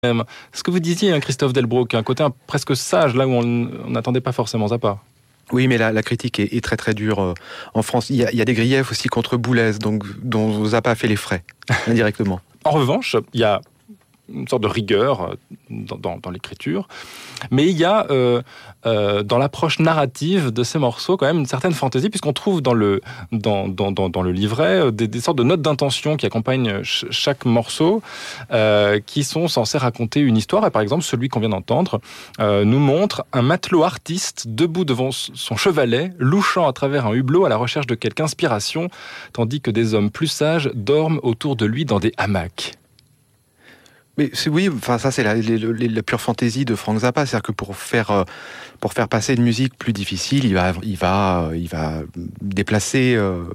Ce que vous disiez, Christophe Delbrück, un côté presque sage, là où on n'attendait pas forcément Zappa. Oui, mais la critique est très très dure en France. Il y a des griefs aussi contre Boulez, donc, dont Zappa a fait les frais, indirectement. En revanche, il y a une sorte de rigueur dans l'écriture, mais il y a dans l'approche narrative de ces morceaux quand même une certaine fantaisie, puisqu'on trouve dans le livret des sortes de notes d'intention qui accompagnent chaque morceau, qui sont censés raconter une histoire. Et par exemple, celui qu'on vient d'entendre nous montre un matelot artiste debout devant son chevalet, louchant à travers un hublot à la recherche de quelque inspiration, tandis que des hommes plus sages dorment autour de lui dans des hamacs. Mais oui, enfin ça c'est la pure fantaisie de Frank Zappa, c'est-à-dire que pour faire passer une musique plus difficile, il va déplacer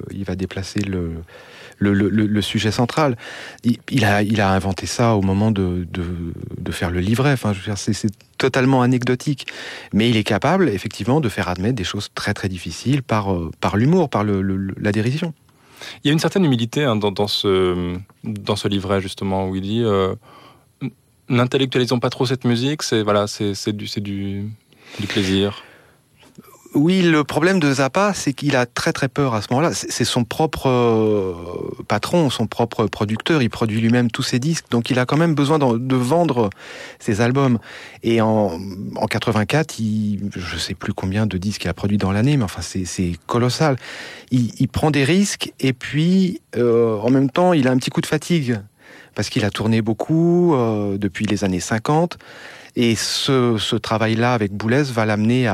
le sujet central. Il a inventé ça au moment de faire le livret. Enfin, je veux dire, c'est totalement anecdotique, mais il est capable effectivement de faire admettre des choses très très difficiles par l'humour, par la dérision. Il y a une certaine humilité dans ce livret justement où il dit n'intellectualisons pas trop cette musique, c'est du plaisir. Oui, le problème de Zappa, c'est qu'il a très très peur à ce moment-là. C'est son propre patron, son propre producteur. Il produit lui-même tous ses disques, donc il a quand même besoin de vendre ses albums. Et en 84, je sais plus combien de disques il a produit dans l'année, mais enfin c'est colossal. Il prend des risques et puis en même temps, il a un petit coup de fatigue parce qu'il a tourné beaucoup depuis les années 50. Et ce travail-là avec Boulez va l'amener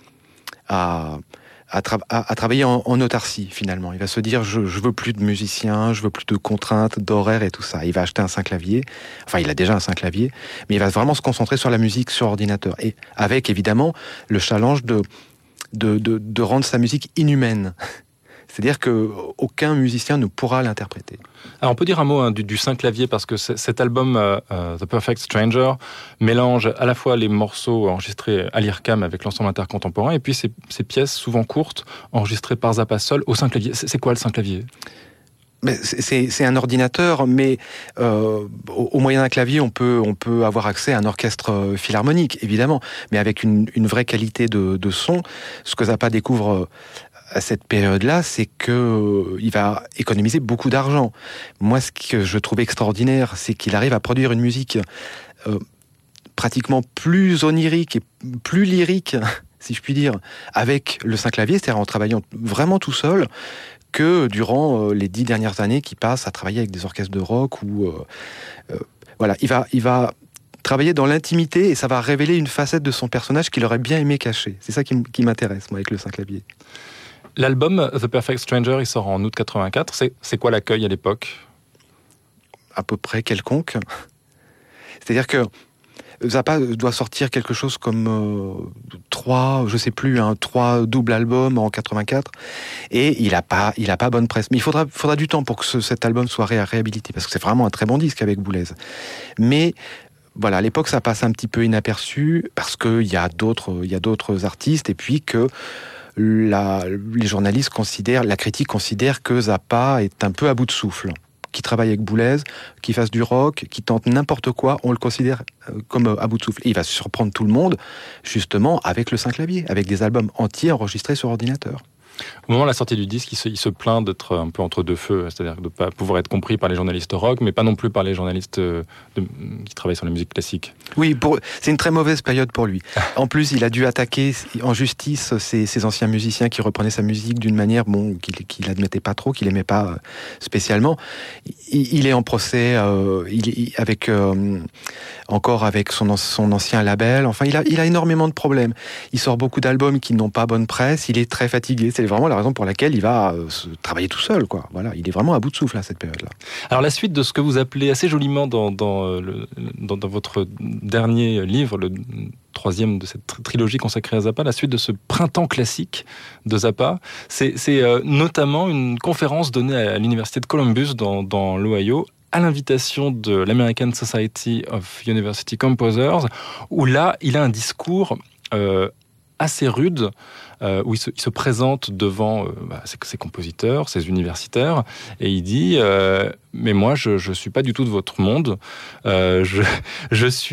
à travailler en autarcie, finalement. Il va se dire, je veux plus de musiciens, je veux plus de contraintes, d'horaires et tout ça. Il va acheter un Synclavier. Enfin, il a déjà un Synclavier, mais il va vraiment se concentrer sur la musique sur ordinateur. Et avec, évidemment, le challenge de rendre sa musique inhumaine. C'est-à-dire qu'aucun musicien ne pourra l'interpréter. Alors on peut dire un mot du Synclavier, parce que cet album, The Perfect Stranger, mélange à la fois les morceaux enregistrés à l'IRCAM avec l'ensemble intercontemporain, et puis ces pièces souvent courtes, enregistrées par Zappa seul au Synclavier. C'est quoi le Synclavier ? Mais c'est un ordinateur, mais au moyen d'un clavier, on peut avoir accès à un orchestre philharmonique, évidemment, mais avec une vraie qualité de son. Ce que Zappa découvre à cette période-là, c'est qu'il va économiser beaucoup d'argent. Moi, ce que je trouve extraordinaire, c'est qu'il arrive à produire une musique pratiquement plus onirique et plus lyrique, si je puis dire, avec le Synclavier, c'est-à-dire en travaillant vraiment tout seul, que durant les 10 dernières années qu'il passe à travailler avec des orchestres de rock. Voilà, il va travailler dans l'intimité et ça va révéler une facette de son personnage qu'il aurait bien aimé cacher. C'est ça qui m'intéresse, moi, avec le Synclavier. L'album The Perfect Stranger, il sort en août 84. C'est quoi l'accueil à l'époque ? À peu près quelconque. C'est-à-dire que Zappa doit sortir quelque chose comme 3 doubles albums en 84, et il a pas bonne presse. Mais il faudra du temps pour que cet album soit réhabilité, parce que c'est vraiment un très bon disque avec Boulez. Mais voilà, à l'époque, ça passe un petit peu inaperçu, parce qu'il y a d'autres artistes, et puis que les journalistes la critique considère que Zappa est un peu à bout de souffle, qui travaille avec Boulez, qui fasse du rock, qui tente n'importe quoi, on le considère comme à bout de souffle. Et il va surprendre tout le monde, justement, avec le Synclavier, avec des albums entiers enregistrés sur ordinateur. Au moment de la sortie du disque, il se plaint d'être un peu entre deux feux, c'est-à-dire de ne pas pouvoir être compris par les journalistes rock, mais pas non plus par les journalistes qui travaillent sur la musique classique. Oui, c'est une très mauvaise période pour lui. En plus, il a dû attaquer en justice ces anciens musiciens qui reprenaient sa musique d'une manière qu'il n'admettait pas trop, qu'il n'aimait pas spécialement. Il est en procès encore avec son ancien label. Enfin, il a énormément de problèmes. Il sort beaucoup d'albums qui n'ont pas bonne presse. Il est très fatigué. C'est vraiment la raison pour laquelle il va travailler tout seul, quoi. Voilà, il est vraiment à bout de souffle à cette période-là. Alors la suite de ce que vous appelez assez joliment dans votre dernier livre, le 3e de cette trilogie consacrée à Zappa, la suite de ce printemps classique de Zappa, c'est notamment une conférence donnée à l'université de Columbus dans l'Ohio, à l'invitation de l'American Society of University Composers, où là, il a un discours assez rude, où il se présente devant ses compositeurs, ses universitaires, et il dit mais moi je suis pas du tout de votre monde, je suis